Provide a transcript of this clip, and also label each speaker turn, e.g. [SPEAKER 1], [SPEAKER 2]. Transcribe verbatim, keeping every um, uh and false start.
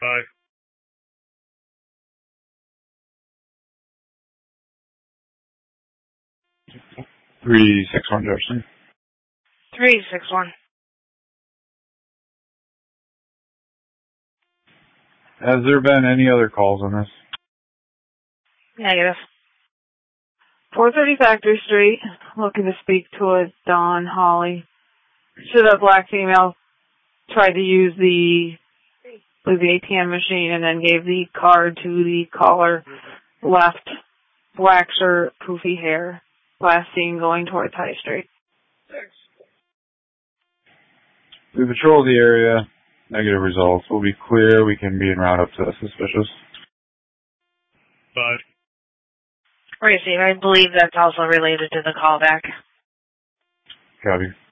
[SPEAKER 1] Five.
[SPEAKER 2] three six one Jefferson.
[SPEAKER 3] three six one.
[SPEAKER 2] Has there been any other calls on this?
[SPEAKER 3] Negative. four thirty Factory Street, looking to speak to a Dawn Holly. Should a black female tried to use the, the A T M machine and then gave the card to the caller, left, black shirt, poofy hair, last seen going towards High Street.
[SPEAKER 2] We patrol the area. Negative results. We'll be clear. We can be en route up to the suspicious.
[SPEAKER 1] Five.
[SPEAKER 3] Receive. I believe that's also related to the callback.
[SPEAKER 2] Copy.